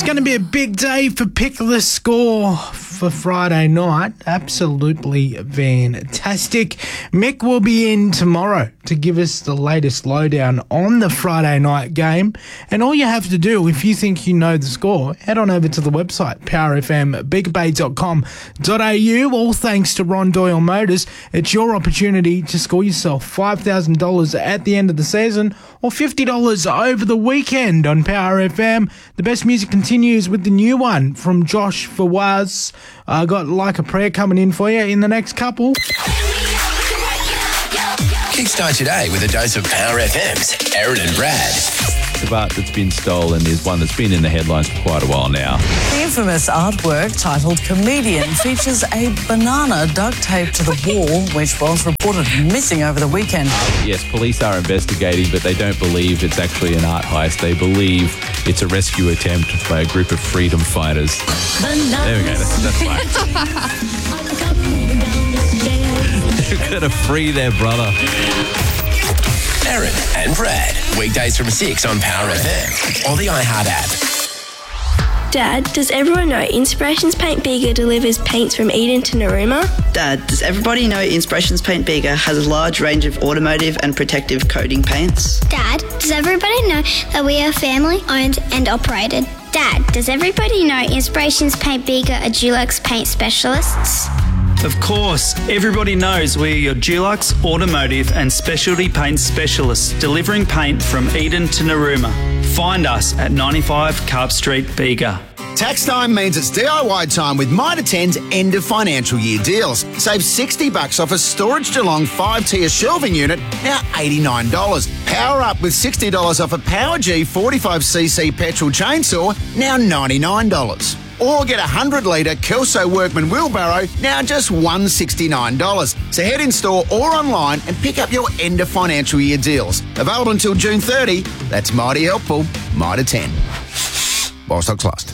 It's going to be a big day for Pick the Score for Friday night. Absolutely fantastic. Mick will be in tomorrow to give us the latest lowdown on the Friday night game. And all you have to do, if you think you know the score, head on over to the website, powerfmbigabay.com.au. All thanks to Ron Doyle Motors. It's your opportunity to score yourself $5,000 at the end of the season or $50 over the weekend on Power FM. The best music continues with the new one from Josh Fawaz. I got Like a Prayer coming in for you in the next couple. Kickstart your day with a dose of Power FM's Aaron and Brad. The art that's been stolen is one that's been in the headlines for quite a while now. The infamous artwork titled Comedian features a banana duct taped to the wall, which was reported missing over the weekend. Yes, police are investigating, but they don't believe it's actually an art heist. They believe it's a rescue attempt by a group of freedom fighters. There we go, that's fine. They've got to free their brother. Aaron and Brad, weekdays from 6 on Power FM or the iHeart app. Dad, does everyone know Inspirations Paint Bega delivers paints from Eden to Narooma? Dad, does everybody know Inspirations Paint Bega has a large range of automotive and protective coating paints? Dad, does everybody know that we are family owned and operated? Dad, does everybody know Inspirations Paint Bega are Dulux paint specialists? Of course, everybody knows we are your Dulux automotive and specialty paint specialists, delivering paint from Eden to Narooma. Find us at 95 Carp Street, Bega. Tax time means it's DIY time with Mitre 10's end of financial year deals. Save $60 off a Storage Geelong 5-tier shelving unit, now $89. Power up with $60 off a Power G 45cc petrol chainsaw, now $99. Or get a 100-litre Kelso Workman wheelbarrow, now just $169. So head in store or online and pick up your end of financial year deals. Available until June 30. That's mighty helpful. Mitre 10. While stocks last.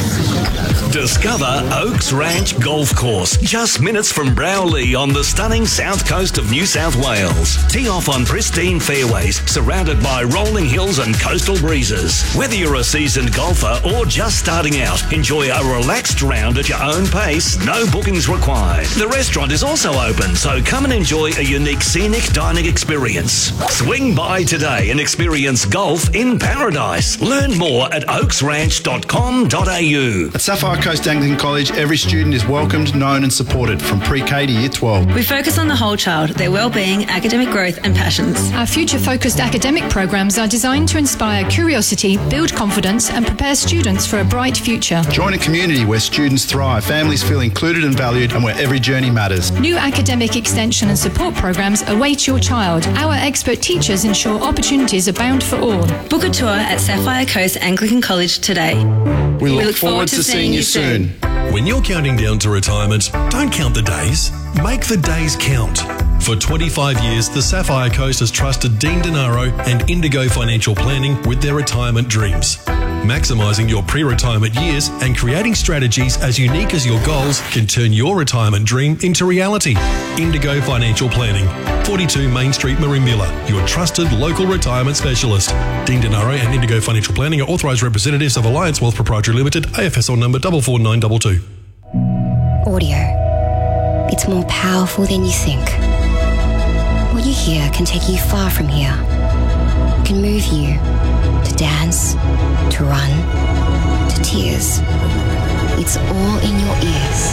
Discover Oaks Ranch Golf Course, just minutes from Browley on the stunning south coast of New South Wales. Tee off on pristine fairways, surrounded by rolling hills and coastal breezes. Whether you're a seasoned golfer or just starting out, enjoy a relaxed round at your own pace, no bookings required. The restaurant is also open, so come and enjoy a unique scenic dining experience. Swing by today and experience golf in paradise. Learn more at oaksranch.com.au. At Sapphire Coast Anglican College, every student is welcomed, known and supported from pre-K to Year 12. We focus on the whole child, their well-being, academic growth and passions. Our future-focused academic programs are designed to inspire curiosity, build confidence and prepare students for a bright future. Join a community where students thrive, families feel included and valued and where every journey matters. New academic extension and support programs await your child. Our expert teachers ensure opportunities abound for all. Book a tour at Sapphire Coast Anglican College today. We look forward to seeing you soon. When you're counting down to retirement, don't count the days. Make the days count. For 25 years, the Sapphire Coast has trusted Dean Denaro and Indigo Financial Planning with their retirement dreams. Maximising your pre-retirement years and creating strategies as unique as your goals can turn your retirement dream into reality. Indigo Financial Planning, 42 Main Street, Merimbula, your trusted local retirement specialist. Dean Denaro and Indigo Financial Planning are authorised representatives of Alliance Wealth Proprietary Limited, AFSL number 44922. Audio. It's more powerful than you think. What you hear can take you far from here. It can move you to dance, to run, to tears. It's all in your ears.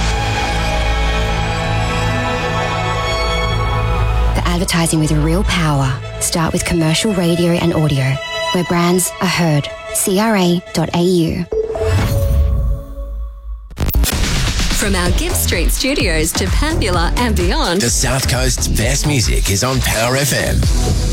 The advertising with real power. Start with commercial radio and audio, where brands are heard. CRA.au. From our Gibb Street studios to Pambula and beyond, The South Coast's best music is on Power FM.